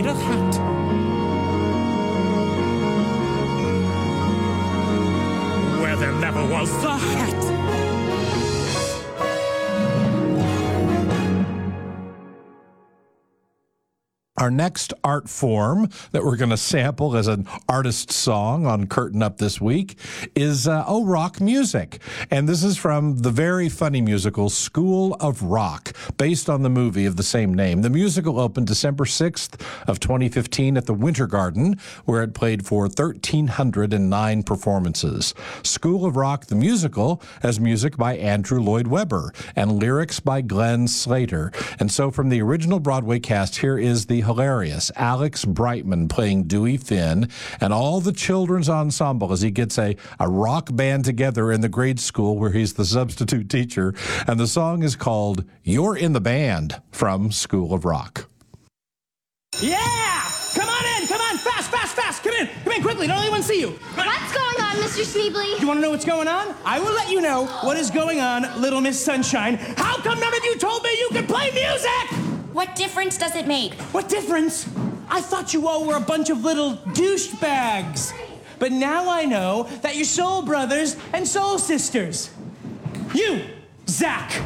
a hat. Where there never was the hat. Our next art form that we're going to sample as an artist song on Curtain Up this week is rock music. And this is from the very funny musical School of Rock, based on the movie of the same name. The musical opened December 6th of 2015 at the Winter Garden, where it played for 1,309 performances. School of Rock, the musical, has music by Andrew Lloyd Webber and lyrics by Glenn Slater. And so from the original Broadway cast, here is the hilarious Alex Brightman playing Dewey Finn and all the children's ensemble as he gets a rock band together in the grade school where he's the substitute teacher. And the song is called You're in the Band from School of Rock. Yeah! Come on in! Come on! Fast, fast, fast! Come in! Come in quickly! Don't let anyone see you! What's going on, Mr. Schneebly? You want to know what's going on? I will let you know what is going on, Little Miss Sunshine. How come none of you told me you could play music? What difference does it make? What difference? I thought you all were a bunch of little douchebags. But now I know that you're soul brothers and soul sisters. You, Zach,